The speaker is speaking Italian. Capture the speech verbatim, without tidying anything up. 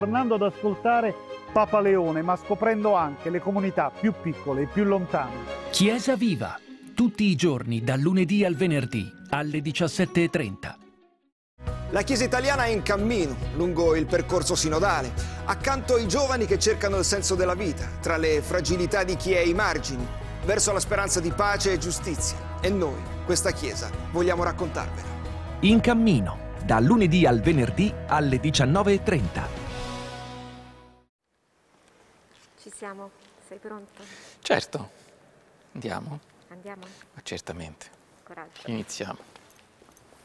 tornando ad ascoltare Papa Leone, ma scoprendo anche le comunità più piccole e più lontane. Chiesa Viva, tutti i giorni dal lunedì al venerdì alle diciassette e trenta. La Chiesa italiana è in cammino lungo il percorso sinodale, accanto ai giovani che cercano il senso della vita, tra le fragilità di chi è ai margini, verso la speranza di pace e giustizia. E noi, questa Chiesa, vogliamo raccontarvela. In cammino, dal lunedì al venerdì alle diciannove e trenta. Ci siamo? Sei pronto? Certo, andiamo? Andiamo? Ma certamente. Coraggio. Iniziamo.